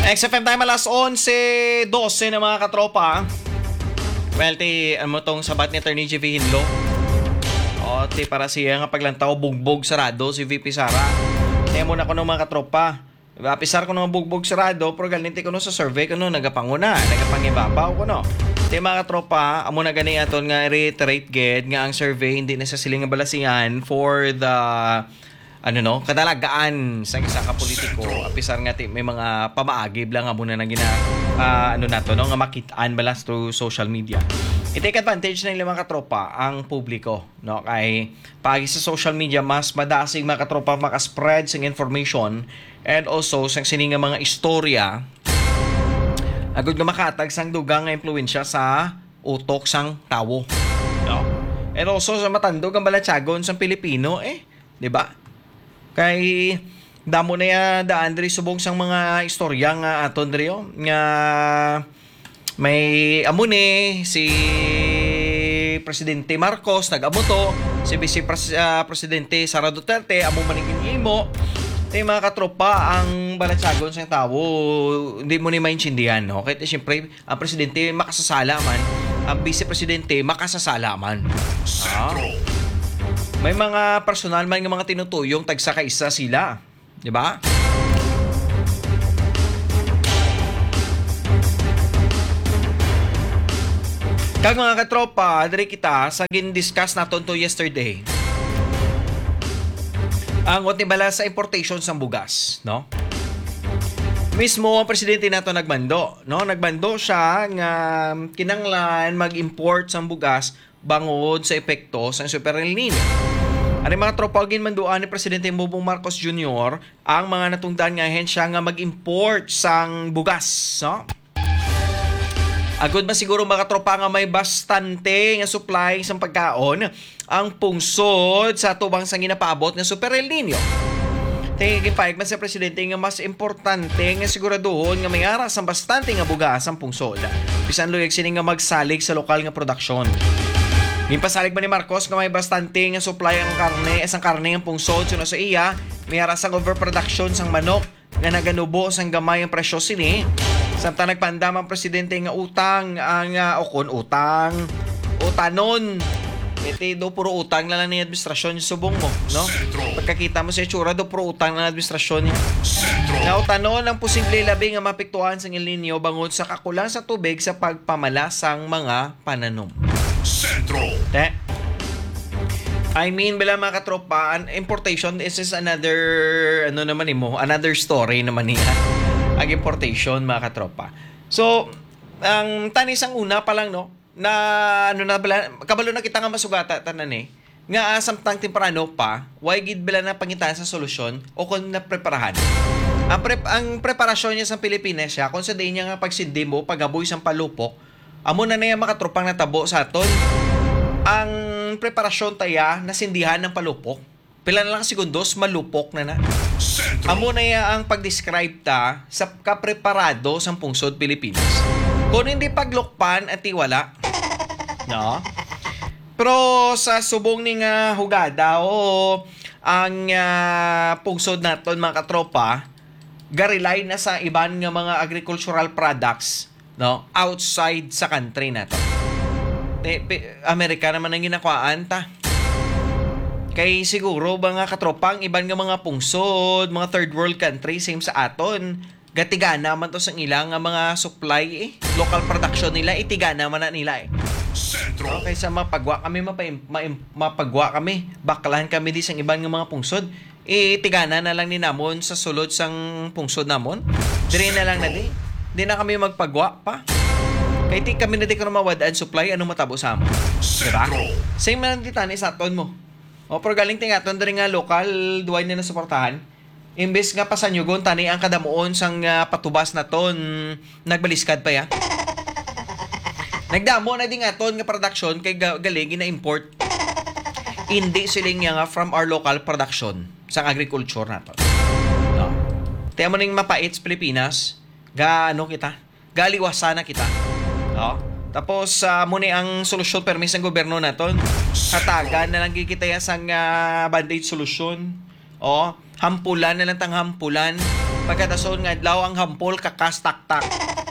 XFM time alas 11:12 na mga katropa. Well, ano tong sabat ni Attorney JV Hinlo. O, para siya nga paglantaw, bugbog sarado si VP Sara. Kaya muna ko ng mga katropa. Pisar ko ng bugbog sarado, pero galinti ko no sa survey ko no, nagapanguna, nagapangibabaw ko no. Kaya mga katropa, amo na gani aton nga reiterate ged nga ang survey hindi na sa siling nga balasingan for the kadalagaan sa isa ka politiko. Apisar nga may mga pamaagib lang nga muna na nga makitaan balas through social media. I-take advantage ng mga katropa ang publiko, no? Kay pagi sa social media mas madasig mga katropa maka-spread ng information and also sa sininga mga istorya agud nga makatag sang dugang nga impluwensya sa utok sang tawo, no? And also sa matandog ang balatsagon sang Pilipino di ba? Kay damo na ya daan diri subong sang mga istorya nga aton diri nga may amune si Presidente Marcos nag-amuto, si Vice Presidente Sara Duterte amo maningin imo. Tay mga katropa ang balatsagon sang tawo hindi mo ni maintindihan, no? Kaya siyempre ang presidente makasasala man, ang Vice Presidente makasasala man. May mga personal man ng mga tinutuyong tagsa kaisa sila, di ba? Kag mga katropa, diri kita sa gin-discuss naton to yesterday. Ang bala sa importation sang bugas, no? Mismo ang presidente nato nagbando, no? Nagbando siya nga kinanglan mag-import sang bugas bangod sa epekto sa Super El Nino. Ang mga tropagin manduan ni Presidente Bongbong Marcos Jr. ang mga natungdan nga ahensya nga mag-import sang bugas, no? Agud ba siguro mga tropa nga may bastante nga supply sang pagkaon ang pungsod sa tubang sang ginapaabot nga Super El Nino. Tingin man sa presidente nga mas importante nga siguraduhon nga may aras ang bastante nga bugas ang pungsod. Bisan luyag sini nga magsalig sa lokal nga produksyon. Gimpasalig ba ni Marcos nga may bastante nga supply ang karne, isang karne ang pungsod suno sa iya, may aras ang overproduction sang manok nga naganubo sang gamay ang presyo sini. Samtang nagpandam ang presidente nga utang ang utanon. Do puro utang na lang ni administrasyon yung subong mo, no? Pagkakita mo sa itsura, do puro utang na administrasyon niya. Nautanon ang posible labi nga mapiktuan sa El Nino bangod sa kakulang sa tubig sa pagpamala sang mga pananom. Bila mga katropa, importation is another another story naman niya. Ang importation mga katropa. So, ang tanis ang una pa lang, no? Na kabalo na kita nga masugata tanan nga samtang temprano pa why gid bala na pangitaan sa solusyon o kung napreparahan ang preparasyon niya sa Pilipinas siya kung sa day niya nga pagsindi mo pagaboy sang palupok amo na niya makatropang natabo sa aton ang preparasyon taya na sindihan ng palupok pila na lang segundos malupok na amo na niya ang pagdescribe ta sa kapreparado sang pungsod Pilipinas kung hindi paglukpan at iwala, no? Pero sa subong ni nga hugada ang pungsod naton mga katropa, garilay na sa iban nga mga agricultural products, no? Outside sa country nato. Amerika naman ang ginakwaan ta. Kay siguro mga katropa ang iban nga mga pungsod, mga third world country same sa aton. Gatigana man to sang ilang mga supply local production nila itigana man na nila Okay sa mapagwa kami mapagwa kami baklahan kami di sang iban nga mga pungsod itigana na lang ni namon sa sulod sang pungsod namon dire na lang na di na kami magpagwa pa kay ti kami na di ka mawadaan supply ano matabo sa amon diba same man titani sa aton mo pero galing tingaton dire nga local duay na suportahan. Imbes nga pasanyugon tani ang kadamuon sang patubas na ton nagbaliskad pa ya. Nagdamo na din aton nga production kay galigi na import. Hindi siling nga from our local production sang agriculture naton. No. Tiyan mo ning mapait sa Pilipinas, kita. Galiwasan na kita. No. Tapos muni ang solusyon permis ng gobyerno naton. Katagan na lang kita sang band-aid solusyon. Hampulan na lang tang hampulan Pagkatason nga adlaw ang hampol kakastak-tak.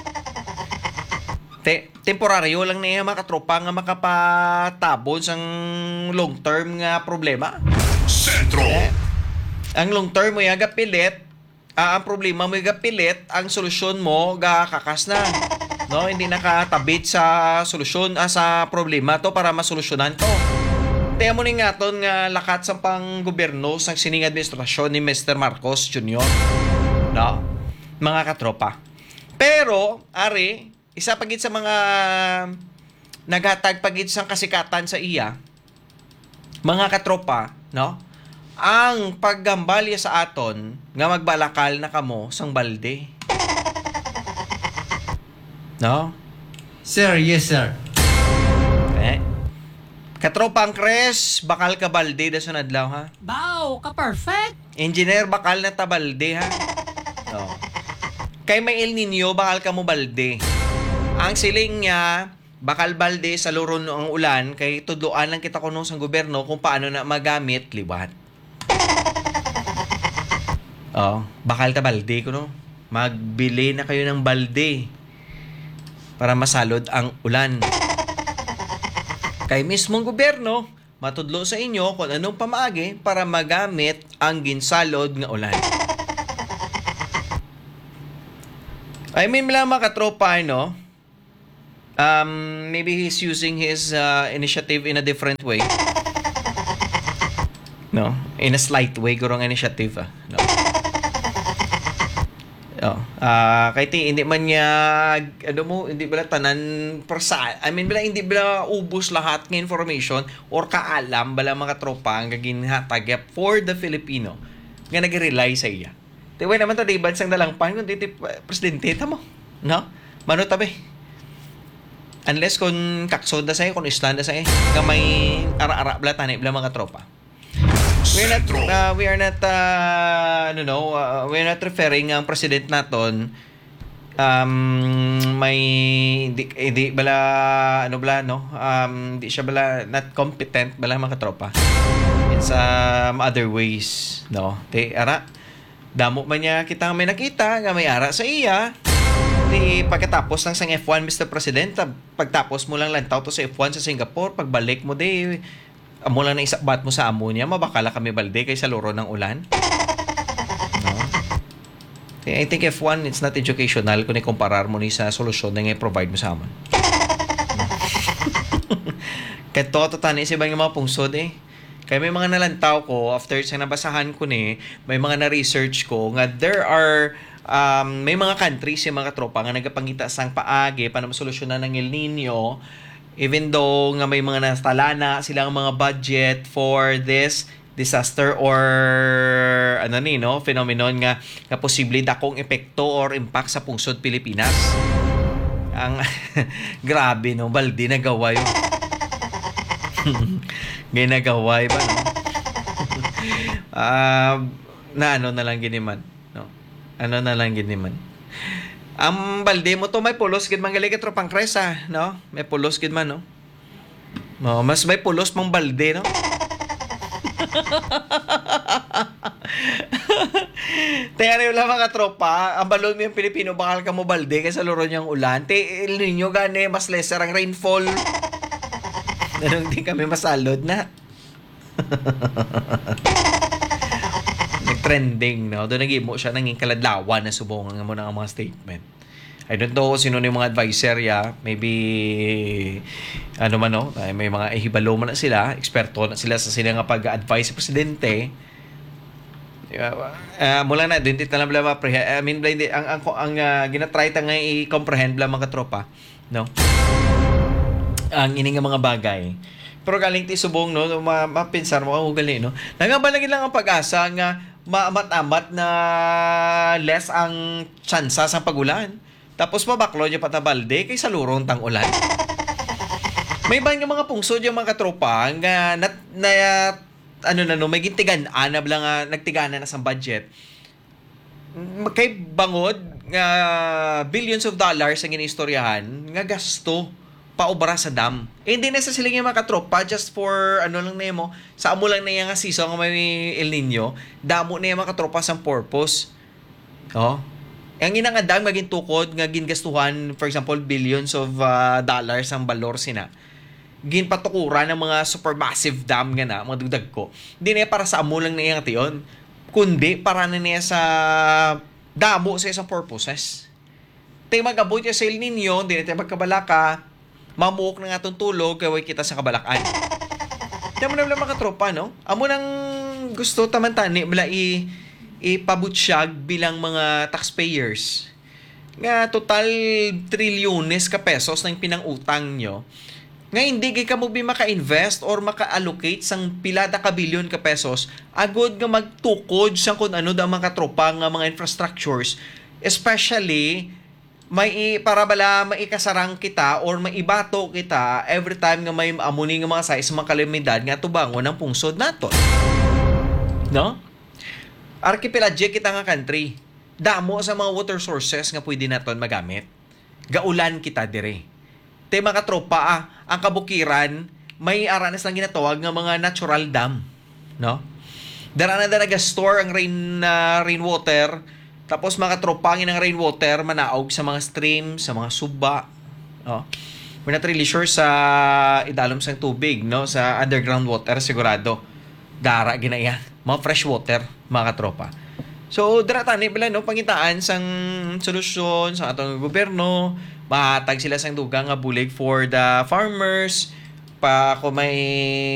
Temporaryo lang niya mga katropa nga makapatabon sang long term nga problema. Sentro. Ang long term mo yaga pilit, ang problema mo yaga pilit, ang solusyon mo ga kakas na. No, hindi nakatabit sa solusyon sa problema to para masolusyonan to. Tiyan mo ni nga ton nga lakat sa pang gobyerno sa sining administrasyon ni Mr. Marcos Jr. No, mga katropa. Pero ari isa pagit sa mga naghatag pagit sang kasikatan sa iya, mga katropa, no? Ang paggambalya sa aton nga magbalakal na kamo sang balde. No? Sir, yes sir. Katropa ang Kres, bakal ka balde da sunad law ha. Bow, ka-perfect. Engineer, bakal na ta balde ha. No. Kay may El Nino, bakal ka mo balde. Ang siling niya, bakal balde sa luron ang ulan, kay tudloan lang kita kuno sa gobyerno kung paano na magamit liwat. Bakal ta balde kuno. Magbili na kayo ng balde para masalod ang ulan. Kay mismong gobyerno, matudlo sa inyo kung anong pamaagi para magamit ang ginsalod nga ulan. I mean, mga katropa, no? Maybe he's using his initiative in a different way. No? In a slight way, gurong initiative. No? Kahit hindi man niya, hindi bala tanan hindi bala ubos lahat ng information or kaalam bala mga tropa ang gaginhatag for the Filipino nga nag-rely sa iya. Tiway naman ta di bansang dalangpan kung diti presidente ta mo. No? Mano tabi? Unless kung kaksod na sa'yo, kung island na sa'yo, nga may ara-ara bala tanay bala mga tropa. We are not referring ang president naton may hindi bala hindi siya bala not competent bala mga tropa in some other ways, no. Ara damo man niya kita may nakita nga may ara sa iya. Pagkatapos ng sang F1 Mr. President, pagtapos mo lang lantaw to sa F1 sa Singapore, pagbalik mo amo lang na isabat mo sa amo niya, mabakala kami balde kay sa luro ng ulan. No? I think F1, it's not educational kung ikumparar mo ni sa solusyon na i-provide mo sa amon. Kaya to tani si bang yung mga pungsod Kaya may mga nalantaw ko, after sa nabasahan ko may mga na-research ko, nga there are may mga countries yung mga tropa nga nagapangita sang paagi para masolusyonan ng El Nino, even though nga may mga nastalana silang mga budget for this disaster or phenomenon nga posible dakong epekto or impact sa pungsod Pilipinas. Ang grabe baldi na gaway. Ginagaway ba na lang giniman. Ang balde mo to may pulos gid man gali ka tropang kresa, no? May pulos gid man, no? Mas may pulos mang balde, no? Tayari wala mga tropa, ang balon mo yung Pilipino, bakal ka mo balde kaysa luro niyang ulan. El Nino gani, mas lesser ang rainfall. Ganun din kami masalod na. Nag-trending, no? Doon nag-imo siya nanging kaladlawan na subungan mo ng mga statement. I don't know sino yung mga advisor maybe may mga ihibalo man na sila, eksperto na sila sa sila nga pag-advise sa presidente. Mula na din na lang bala ang ginatry ta nga i-comprehend bala mga tropa, no? Ang ining mga bagay. Pero galing ti subong, no, mapinsar mo gali, no. Nangabalagin lang ang pag-asa nga maamat-amat na less ang tsansa sa pagulan. Tapos mabaklo niya patabalde kay sa lurong tang ulan. May bang yung mga pungsod yung mga katropa nga may gintigan ana bala nga nagtigana na sa budget. Kay bangod nga billions of dollars ang ginistoryahan nga gasto paubra sa dam. Hindi na sa siling yung mga katropa just for sa amo lang na yung season nga may El Nino, damo na yung mga katropa sa purpose. Oh. Ang inangadang maging tukod nga gingastuhan, for example, billions of dollars ang balor sina. Ginpatukuran ng mga supermassive dam nga na, mga dugdag ko. Hindi na para sa amo lang na iyang tiyon, kundi para na niya sa damo sa isang purposes. Tayo mag-abot ya sa El Nino, hindi na tayo magkabalaka, mamuok na nga itong tulog, kaya kita sa kabalakan. Kaya mo na mga katropa, no? Amo nang gusto tamantani, bala ipabutyag bilang mga taxpayers. Nga total trilyones ka pesos na yung pinang-utang nyo. Nga hindi ka mo maka-invest or maka-allocate sang pilada ka bilyon ka pesos, agod nga magtukod sa kung ano da mga katropa nga mga infrastructures, especially para bala maikasarang kita or maibato kita every time nga may amuning nga mga size mga kalamidad nga tubango ng pungsod nato. No? Archipelagic kita nga country. Damo sa mga water sources nga pwede naton magamit. Gaulan kita dire. Te mga katropa, ang kabukiran may aranas lang ginatawag nga mga natural dam, no? Dara na nag-store ang rainwater, tapos mga katropa ang rainwater manaog sa mga stream, sa mga suba, no? We're not really sure sa idalom sa tubig, no? Sa underground water sigurado. Gara ginaya, mga fresh water, mga katropa. So, tani pala, no, pangitaan sang solusyon sa atong gobyerno, mahatag sila sang dugang nga bulig for the farmers, pa kung may